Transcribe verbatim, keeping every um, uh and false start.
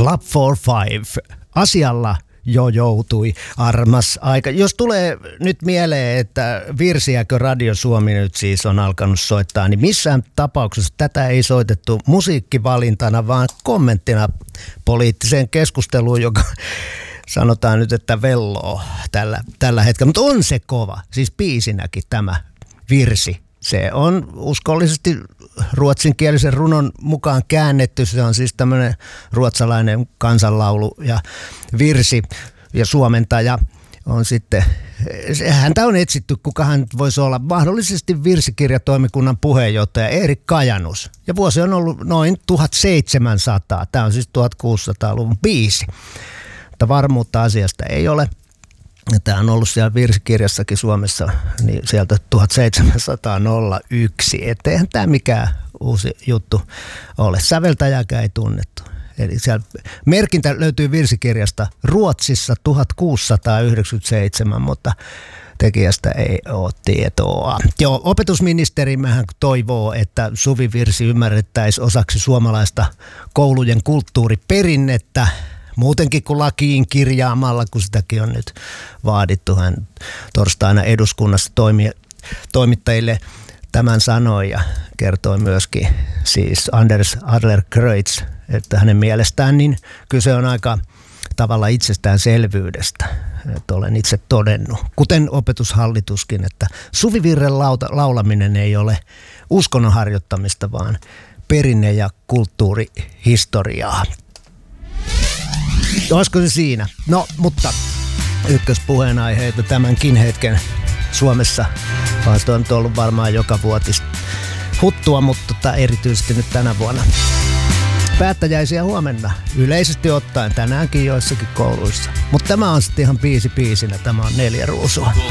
Club for Five. Asialla jo joutui armas aika. Jos tulee nyt mieleen, että virsiäkö Radio Suomi nyt siis on alkanut soittaa, niin missään tapauksessa tätä ei soitettu musiikkivalintana, vaan kommenttina poliittiseen keskusteluun, joka sanotaan nyt, että velloo tällä, tällä hetkellä. Mutta on se kova, siis biisinäkin tämä virsi. Se on uskollisesti ruotsinkielisen runon mukaan käännetty. Se on siis tämmöinen ruotsalainen kansanlaulu ja virsi ja suomentaja on sitten, häntä on etsitty, kuka hän voisi olla, mahdollisesti virsikirjatoimikunnan puheenjohtaja Erik Kajanus. Ja vuosi on ollut noin tuhatseitsemänsataa, tämä on siis tuhatkuusisataaluvun biisi. Mutta varmuutta asiasta ei ole. Tämä on ollut siellä virsikirjassakin Suomessa niin sieltä tuhatseitsemänsataayksi, etteihän tämä mikään uusi juttu ole. Säveltäjääkään ei tunnettu. Eli siellä merkintä löytyy virsikirjasta Ruotsissa tuhatkuusisataayhdeksänkymmentäseitsemän, mutta tekijästä ei ole tietoa. Joo, opetusministerimähän toivoo, että suvivirsi ymmärrettäisiin osaksi suomalaista koulujen kulttuuriperinnettä. Muutenkin kuin lakiin kirjaamalla, kun sitäkin on nyt vaadittu. Hän torstaina eduskunnassa toimi, toimittajille tämän sanoi ja kertoi myöskin siis Anders Adlercreutz, että hänen mielestään niin kyse on aika tavalla itsestäänselvyydestä. Että olen itse todennut, kuten opetushallituskin, että suvivirren laulaminen ei ole uskonnon harjoittamista, vaan perinne- ja kulttuurihistoriaa. Olisiko se siinä? No, mutta ykköspuheenaiheita tämänkin hetken Suomessa. Vasta on ollut varmaan joka vuotista huttua, mutta tota, erityisesti nyt tänä vuonna. Päättäjäisiä huomenna, yleisesti ottaen tänäänkin joissakin kouluissa. Mutta tämä on sitten ihan biisi biisinä, tämä on Neljä Ruusua.